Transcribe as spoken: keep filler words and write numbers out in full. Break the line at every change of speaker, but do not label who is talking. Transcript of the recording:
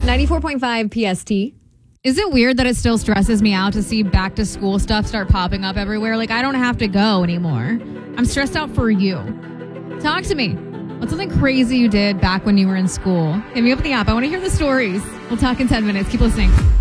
ninety-four point five P S T.
Is it weird that it still stresses me out to see back to school stuff start popping up everywhere? Like, I don't have to go anymore. I'm stressed out for you. Talk to me. What's something crazy you did back when you were in school? Hit me up with the app. I want to hear the stories. We'll talk in ten minutes. Keep listening.